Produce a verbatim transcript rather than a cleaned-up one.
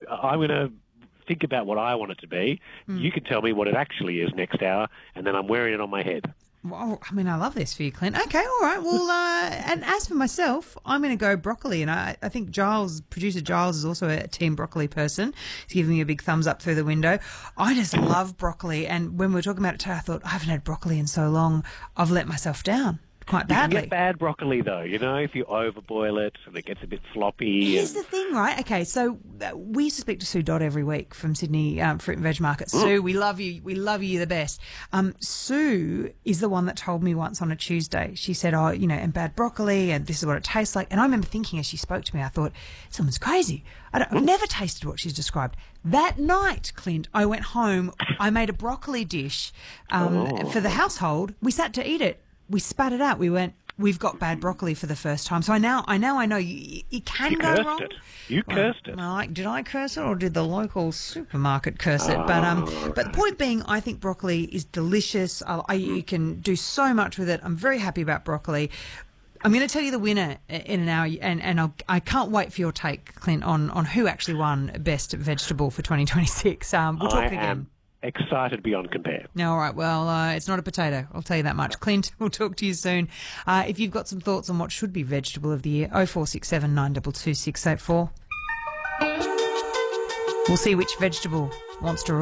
I'm going to think about what I want it to be. Mm. You can tell me what it actually is next hour, and then I'm wearing it on my head. Well, I mean, I love this for you, Clint. Okay, all right. Well, uh, and as for myself, I'm going to go broccoli, and I, I think Giles, producer Giles, is also a team broccoli person. He's giving me a big thumbs up through the window. I just love broccoli, and when we were talking about it today, I thought, I haven't had broccoli in so long, I've let myself down quite badly. You can get bad broccoli, though, you know, if you overboil it and it gets a bit floppy. Here's and... the thing, right? Okay, so uh, we used to speak to Sue Dodd every week from Sydney um, Fruit and Veg Market. Mm. Sue, we love you. We love you, you're the best. Um, Sue is the one that told me once on a Tuesday, she said, oh, you know, and bad broccoli, and this is what it tastes like. And I remember thinking as she spoke to me, I thought, someone's crazy. I don't, I've never tasted what she's described. That night, Clint, I went home, I made a broccoli dish um, oh. for the household. We sat to eat it. We spat it out. We went, we've got bad broccoli for the first time. So I now I now I know you, it can you go cursed wrong. It. You well, cursed it. Well, like, did I curse it or did the local supermarket curse it? Oh, but um, right. but the point being, I think broccoli is delicious. I, I, you can do so much with it. I'm very happy about broccoli. I'm going to tell you the winner in an hour, and, and I'll, I can't wait for your take, Clint, on, on who actually won Best Vegetable for twenty twenty-six. Um, we'll talk I again. Am- Excited beyond compare. All right. Well, uh, it's not a potato. I'll tell you that much. Clint, we'll talk to you soon. Uh, if you've got some thoughts on what should be vegetable of the year, oh four six seven nine two two six eight four. We'll see which vegetable wants to